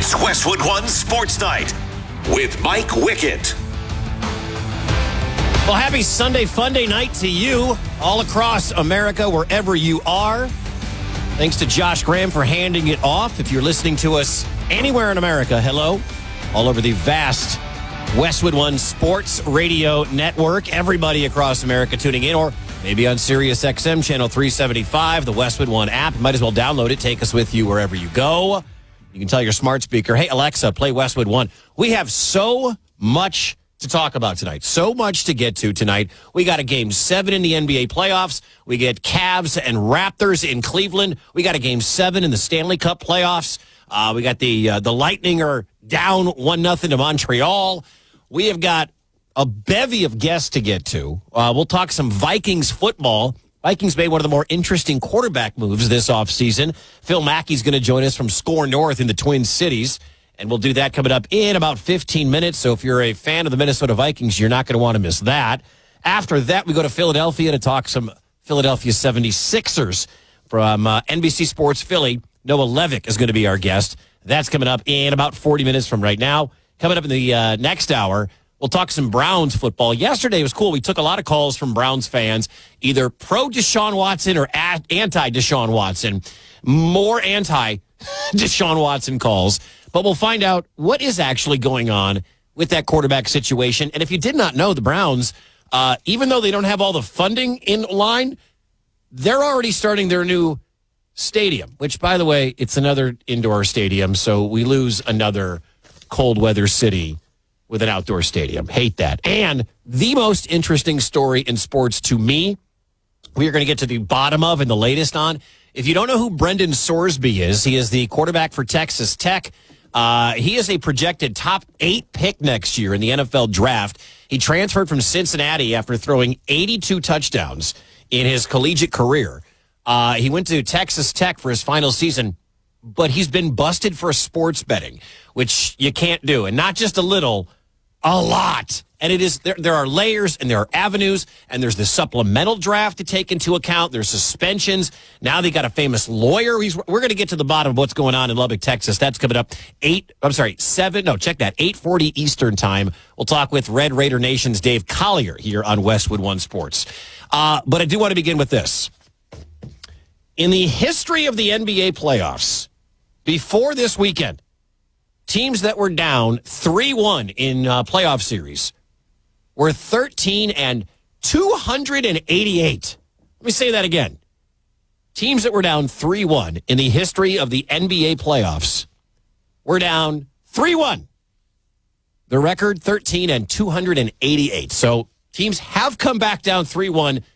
It's Westwood One Sports Night with Mike Wickett. Well, happy Sunday Funday night to you all across America, wherever you are. Thanks to Josh Graham for handing it off. If you're listening to us anywhere in America, hello. All over the vast Westwood One Sports Radio Network. Everybody across America tuning in, or maybe on Sirius XM Channel 375, the Westwood One app. You might as well download it. Take us with you wherever you go. You can tell your smart speaker, hey, Alexa, play Westwood One. We have so much to talk about tonight. So much to get to tonight. We got a Game 7 in the NBA playoffs. We get Cavs and Raptors in Cleveland. We got a Game 7 in the Stanley Cup playoffs. We got the Lightning are down 1-0 to Montreal. We have got a bevy of guests to get to. We'll talk some Vikings football. Vikings made one of the more interesting quarterback moves this offseason. Phil Mackey's going to join us from Score North in the Twin Cities, and we'll do that coming up in about 15 minutes. So if you're a fan of the Minnesota Vikings, you're not going to want to miss that. After that, we go to Philadelphia to talk some Philadelphia 76ers from NBC Sports Philly. Noah Levick is going to be our guest. That's coming up in about 40 minutes from right now. Coming up in the next hour, we'll talk some Browns football. Yesterday was cool. We took a lot of calls from Browns fans, either pro-Deshaun Watson or anti-Deshaun Watson. More anti-Deshaun Watson calls. But we'll find out what is actually going on with that quarterback situation. And if you did not know, the Browns, even though they don't have all the funding in line, they're already starting their new stadium, which, by the way, it's another indoor stadium, so we lose another cold weather city with an outdoor stadium. Hate that. And the most interesting story in sports to me, we are going to get to the bottom of and the latest on. If you don't know who Brendan Sorsby is, he is the quarterback for Texas Tech. He is a projected top 8 pick next year in the NFL draft. He transferred from Cincinnati after throwing 82 touchdowns in his collegiate career. He went to Texas Tech for his final season, but he's been busted for sports betting, which you can't do. And not just a little, a lot. And it is there are layers and there are avenues, and there's the supplemental draft to take into account. There's suspensions. Now they got a famous lawyer. We're going to get to the bottom of what's going on in Lubbock, Texas. That's coming up 8:40 Eastern time. We'll talk with Red Raider Nation's Dave Collier here on Westwood One Sports. But I do want to begin with this. In the history of the NBA playoffs, before this weekend, teams that were down 3-1 in playoff series were 13 and 288. Let me say that again. Teams that were down 3-1 in the history of the NBA playoffs were down 3-1. The record, 13 and 288. So teams have come back down 3-1